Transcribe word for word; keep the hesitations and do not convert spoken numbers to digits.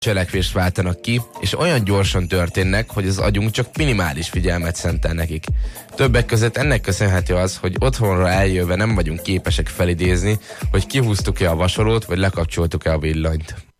cselekvést váltanak ki, és olyan gyorsan történnek, hogy az agyunk csak minimális figyelmet szentel nekik. Többek között ennek köszönhető az, hogy otthonra eljöve nem vagyunk képesek felidézni, hogy kihúztuk-e a vasalót, vagy lekapcsoltuk-e a villanyt.